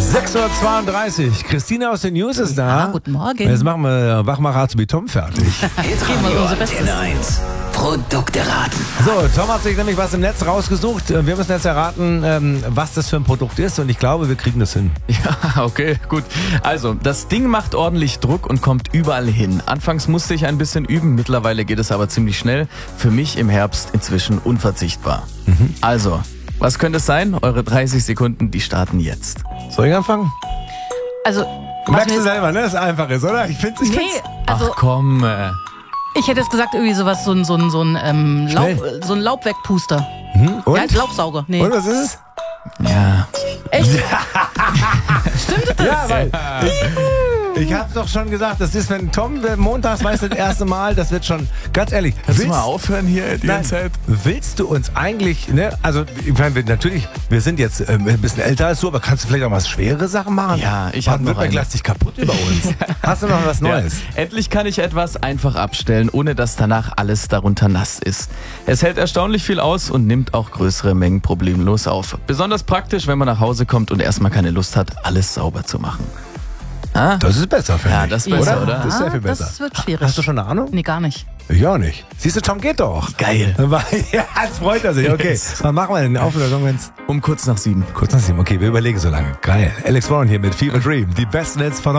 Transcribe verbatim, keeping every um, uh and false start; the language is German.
sechs Uhr zweiunddreißig. Christina aus den News ist da. Ja, guten Morgen. Jetzt machen wir Wachmacher zu Tom fertig. Geben wir unser Bestes. Antenne eins. Produkte raten. So, Tom hat sich nämlich was im Netz rausgesucht. Wir müssen jetzt erraten, ähm, was das für ein Produkt ist. Und ich glaube, wir kriegen das hin. Ja, okay, gut. Also, das Ding macht ordentlich Druck und kommt überall hin. Anfangs musste ich ein bisschen üben, mittlerweile geht es aber ziemlich schnell. Für mich im Herbst inzwischen unverzichtbar. Mhm. Also, was könnte es sein? Eure dreißig Sekunden, die starten jetzt. Soll ich anfangen? Also, Du was merkst mir du jetzt, selber, ne? Das ist einfach ist, oder? Ich finde es. nee, also Ach komm. Äh. ich hätte jetzt gesagt, irgendwie sowas, so ein, so ein, so ein, ähm, Laub, Schnell. so ein Laubwegpuster. Hm? Und? Ja, Laubsauger. Nee. Und was ist es? Ja. Echt? Stimmt das? Ja, weil ich, ich hab's doch schon gesagt, das ist, wenn Tom montags weiß das erste Mal, das wird schon, ganz ehrlich, Kannst du willst, mal aufhören hier die nein, ganze Zeit? willst du uns eigentlich, ne, also ich meine, wir- natürlich, wir sind jetzt äh, ein bisschen älter als du, aber kannst du vielleicht auch mal schwere Sachen machen? Ja, ich hab noch Baden-Württemberg eine. lässt dich kaputt über uns. Hast du noch was Neues? Ja. Endlich kann ich etwas einfach abstellen, ohne dass danach alles darunter nass ist. Es hält erstaunlich viel aus und nimmt auch größere Mengen problemlos auf. Besonders praktisch, wenn man nach Hause kommt und erstmal keine Lust hat, alles sauber zu machen. Ah? Das ist besser, finde Ja, ich. das ist besser, Ja, oder? Das ist sehr viel besser. Das wird schwierig. Hast du schon eine Ahnung? Nee, gar nicht. Ich auch nicht. Siehst du, Tom geht doch. Geil. Ja, jetzt freut er sich. Okay, wann machen wir denn die Auflösung, wenn's Um kurz nach sieben. kurz nach sieben? Okay, wir überlegen so lange. Geil. Alex Warren hier mit Fever Dream. Die besten Hits von